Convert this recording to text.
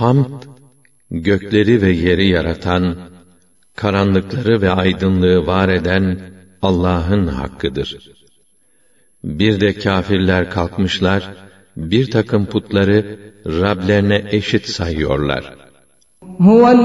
Hamd, gökleri ve yeri yaratan, karanlıkları ve aydınlığı var eden Allah'ın hakkıdır. Bir de kâfirler kalkmışlar, bir takım putları Rablerine eşit sayıyorlar.